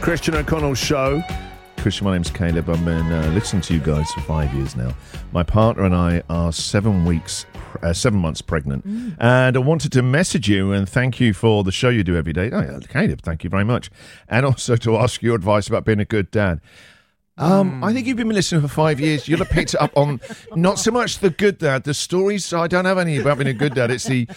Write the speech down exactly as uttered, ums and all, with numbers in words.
Christian O'Connell Show. Christian, my name's Caleb. I've been uh, listening to you guys for five years now. My partner and I are seven weeks, uh, seven months pregnant, mm. and I wanted to message you and thank you for the show you do every day. Oh, yeah, Caleb, thank you very much. And also to ask your advice about being a good dad. Um, I think you've been listening for five years. You'll have picked it up on not so much the good dad, the stories. I don't have any about being a good dad. It's the